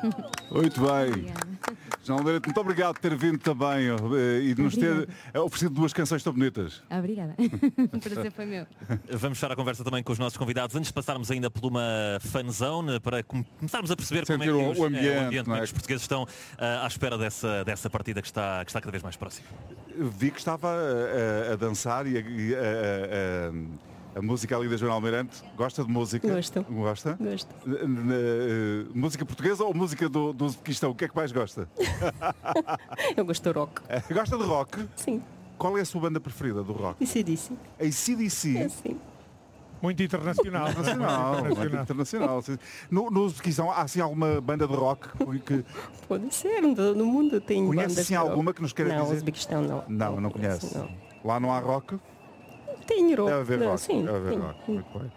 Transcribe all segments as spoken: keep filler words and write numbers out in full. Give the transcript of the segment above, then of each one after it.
Muito bem. João Almeida, muito obrigado por ter vindo também uh, e de nos ter oferecido duas canções tão bonitas. Obrigada. O prazer foi meu. Vamos fechar a conversa também com os nossos convidados. Antes de passarmos ainda por uma fanzone, para começarmos a perceber Sentir como é que, os, o ambiente, é, o ambiente, como é é? que os portugueses estão uh, à espera dessa, dessa partida que está, que está cada vez mais próxima. Vi que estava a, a, a dançar e a, a, a, a música ali da Joana Almeirante. Gosta de música? Gosto. Gosta? Gosto. Uh, música portuguesa ou música do, do Uzbequistão? O que é que mais gosta? Eu gosto de rock. Gosta de rock? Sim. Qual é a sua banda preferida do rock? A C D C. A C D C? É sim. Muito internacional. Internacional, Muito muito internacional. No, no Uzbequistão há assim alguma banda de rock que... Pode ser, no mundo tem Conhece bandas assim de rock. alguma que nos queira não, dizer? Uzbequistão não. Não, não conhece. Não. Lá não há rock? Tem rock. Deve haver não, rock. Sim, Deve haver sim. rock. Muito bem.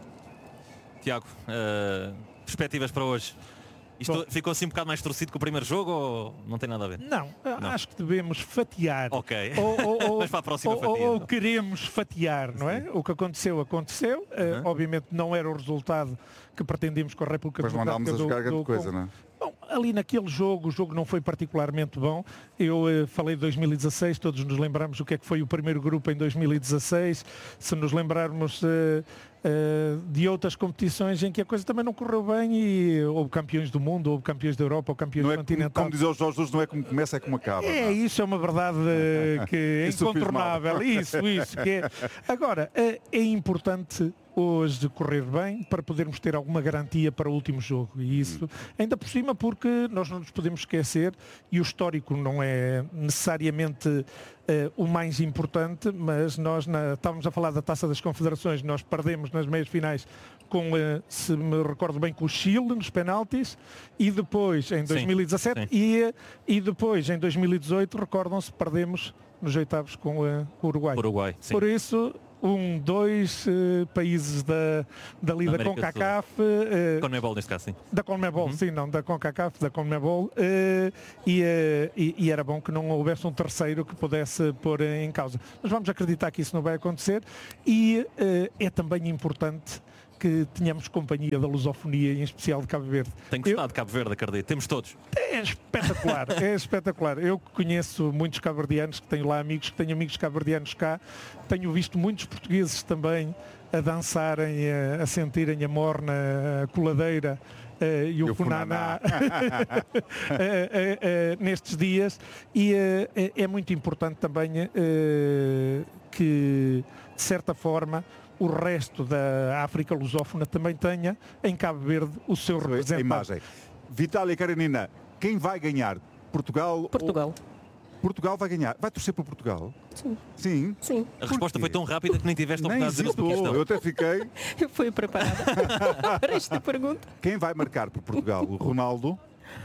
Tiago, uh, perspectivas para hoje? Isto Bom. ficou assim um bocado mais torcido que o primeiro jogo ou não tem nada a ver? Não, Não. acho que devemos fatiar. Ok. Ou, ou, ou, Mas para a próxima ou, fatia, ou então. queremos fatiar, não é? O que aconteceu, aconteceu. Uh, Uhum. obviamente não era o resultado que pretendíamos com a República Depois não Democrática andámos a do, jogar grande do coisa, Congo. não é? Bom, ali naquele jogo, o jogo não foi particularmente bom. Eu uh, falei de dois mil e dezasseis, todos nos lembramos o que é que foi o primeiro grupo em dois mil e dezasseis. Se nos lembrarmos uh, uh, de outras competições em que a coisa também não correu bem e houve campeões do mundo, houve campeões da Europa, ou campeões Não é como, continental. como dizer os Jorge Jesus, não é como começa, é como acaba. É, não é? isso é uma verdade eh, que é Isso eu fiz incontornável. mal. Isso, isso. Que é. Agora, eh, é importante hoje correr bem para podermos ter alguma garantia para o último jogo. E isso, ainda por cima, porque nós não nos podemos esquecer, e o histórico não é necessariamente eh, o mais importante, mas nós na, estávamos a falar da Taça das Confederações, nós perdemos nas meias finais com, eh, se me recordo bem, com o Chile nos penaltis, e depois em dois mil e dezassete sim. e, e depois em dois mil e dezoito, recordam-se, perdemos nos oitavos com, eh, com o Uruguai. Uruguai, sim. Por isso, um, dois eh, países da, dali da América do CONCACAF, eh, Conmebol neste caso, sim. da CONMEBOL, Uhum. sim, não, da CONCACAF, da CONMEBOL, eh, e, eh, e, e era bom que não houvesse um terceiro que pudesse pôr em causa. Mas vamos acreditar que isso não vai acontecer, e eh, é também importante que tenhamos companhia da lusofonia, em especial de Cabo Verde. Tenho gostado de Cabo Verde, acredito. Temos todos. É espetacular, é espetacular. Eu que conheço muitos cabo-verdianos, que tenho lá amigos, que tenho amigos cabo-verdianos cá, tenho visto muitos portugueses também a dançarem, a, a sentirem a morna, a coladeira uh, e o, o funaná, funaná. uh, uh, uh, nestes dias, e uh, é muito importante também uh, que, de certa forma, o resto da África lusófona também tenha em Cabo Verde o seu representante. A imagem. Vitória Karenina, quem vai ganhar? Portugal? Portugal. Ou... Portugal vai ganhar. Vai torcer por Portugal? Sim. Sim. Sim. A resposta foi tão rápida que nem tiveste a Nem oportunidade de dizer existiu. o Eu até fiquei. Eu fui preparada para esta pergunta. Quem vai marcar por Portugal? O Ronaldo?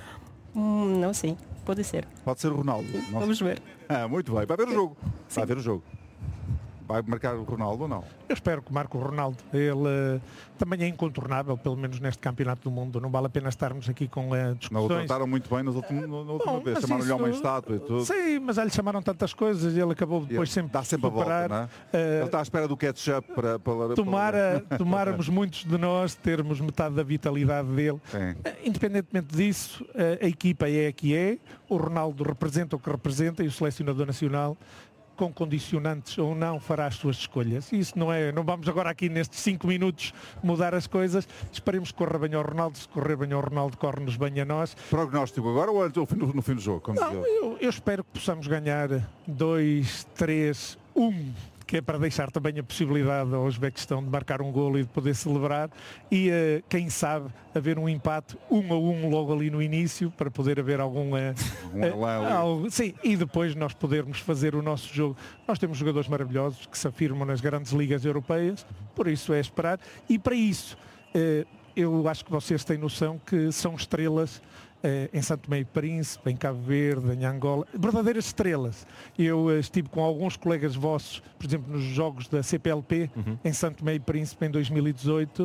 Hum, não sei. Pode ser. Pode ser o Ronaldo. Não Vamos sei. ver. Ah, muito bem. Vai ver o jogo. Sim. Vai ver o jogo. Vai marcar o Ronaldo ou não? Eu espero que marque o Ronaldo. Ele uh, também é incontornável, pelo menos neste campeonato do mundo. Não vale a pena estarmos aqui com uh, Não o discussões. trataram muito bem nas últimas, na última Bom, vez. mas Chamaram-lhe a uma isso- estátua e tudo. Sim, mas já lhe chamaram tantas coisas e ele acabou depois Ele sempre dá sempre a volta, superar. não é? Uh, Ele está à espera do ketchup para... para Tomara, tomáramos muitos de nós termos metade da vitalidade dele. Sim. Eh, Independentemente disso, eh, a equipa é a que é, o Ronaldo representa o que representa e o selecionador nacional, com condicionantes ou não, fará as suas escolhas. Isso não é, não vamos agora aqui nestes cinco minutos mudar as coisas. Esperemos que corra bem ao Ronaldo. Se correr bem ao Ronaldo, corre-nos bem a nós. Prognóstico agora ou antes, ou no, no fim do jogo? Como Não, dizia? eu, eu espero que possamos ganhar dois, três, um, que é para deixar também a possibilidade ao Uzbequistão de marcar um golo e de poder celebrar, e uh, quem sabe haver um empate um a um logo ali no início, para poder haver algum uh, Um elan ali. algo, sim, e depois nós podermos fazer o nosso jogo. Nós temos jogadores maravilhosos que se afirmam nas grandes ligas europeias, por isso é esperar, e para isso uh, eu acho que vocês têm noção que são estrelas eh, em Santo Tomé e Príncipe, em Cabo Verde, em Angola, verdadeiras estrelas. Eu eh, estive com alguns colegas vossos, por exemplo, nos jogos da C P L P, Uhum. em Santo Tomé e Príncipe em dois mil e dezoito,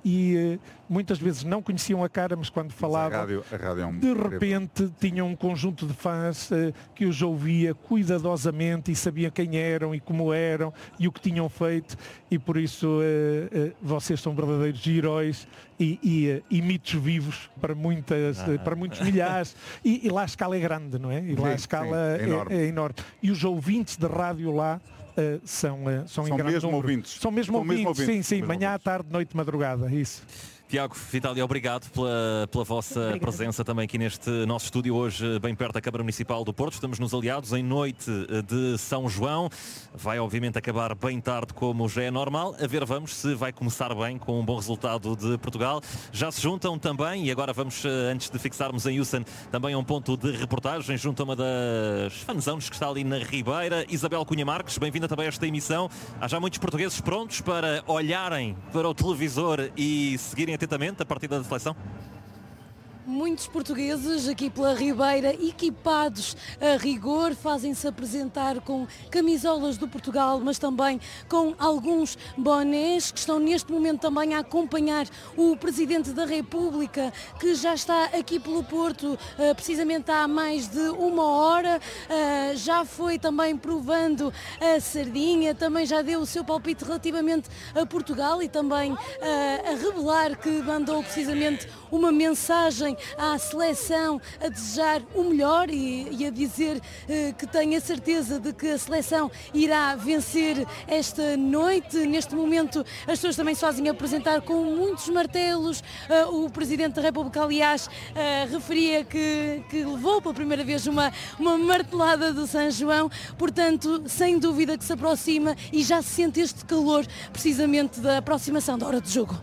e uh, muitas vezes não conheciam a cara, mas quando A falavam, rádio, a rádio é um de repente tinham um conjunto de fãs uh, que os ouvia cuidadosamente e sabia quem eram e como eram e o que tinham feito, e por isso uh, uh, vocês são verdadeiros heróis e, e, uh, e mitos vivos para, muitas, uh, para muitos milhares, e, e lá a escala é grande, não é? E lá Sim, a escala sim, é é, enorme. é enorme. E os ouvintes de rádio lá Uh, são, uh, são, São em grande mesmo número. ouvintes. São mesmo São ouvintes, mesmo ouvintes, sim, são sim, mesmo manhã, ouvintes. tarde, noite, madrugada, isso. Tiago, Vitália, obrigado pela, pela vossa Obrigada. presença também aqui neste nosso estúdio hoje, bem perto da Câmara Municipal do Porto. Estamos nos Aliados em noite de São João. Vai obviamente acabar bem tarde, como já é normal. A ver, vamos se vai começar bem com um bom resultado de Portugal. Já se juntam também, e agora vamos, antes de fixarmos em Houston, também a um ponto de reportagem junto a uma das fanzones que está ali na Ribeira. Isabel Cunha Marques, bem-vinda também a esta emissão. Há já muitos portugueses prontos para olharem para o televisor e seguirem atentamente a partida da seleção? Muitos portugueses aqui pela Ribeira, equipados a rigor, fazem-se apresentar com camisolas do Portugal, mas também com alguns bonés, que estão neste momento também a acompanhar o Presidente da República, que já está aqui pelo Porto, eh, precisamente há mais de uma hora, eh, já foi também provando a sardinha, também já deu o seu palpite relativamente a Portugal e também eh, a revelar que mandou precisamente uma mensagem à seleção a desejar o melhor e, e a dizer eh, que tem a certeza de que a seleção irá vencer esta noite. Neste momento as pessoas também se fazem apresentar com muitos martelos. Eh, o Presidente da República, aliás, eh, referia que, que levou pela primeira vez uma, uma martelada do São João, portanto, sem dúvida que se aproxima e já se sente este calor precisamente da aproximação da hora do jogo.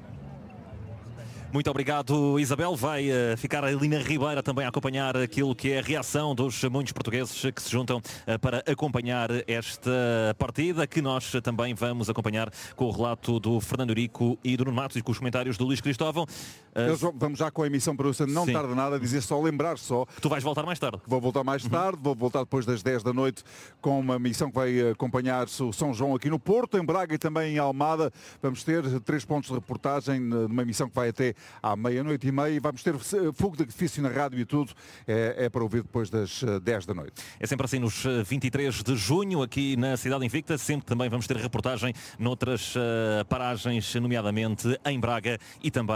Muito obrigado, Isabel. Vai uh, ficar ali na Ribeira também a acompanhar aquilo que é a reação dos muitos portugueses que se juntam uh, para acompanhar esta partida, que nós também vamos acompanhar com o relato do Fernando Eurico e do Nuno Matos e com os comentários do Luís Cristóvão. Uh, Eles vão- vamos já com a emissão para o não Sim. tarda nada, dizer só, lembrar só, tu vais voltar mais tarde. vou voltar mais tarde, vou voltar depois das dez da noite com uma missão que vai acompanhar o São João aqui no Porto, em Braga e também em Almada. Vamos ter três pontos de reportagem numa missão que vai até à meia-noite e meia e vamos ter fogo de artifício na rádio e tudo. É, é para ouvir depois das eh, dez da noite. É sempre assim nos uh, vinte e três de junho, aqui na Cidade Invicta. Sempre também vamos ter reportagem noutras uh, paragens, nomeadamente em Braga e também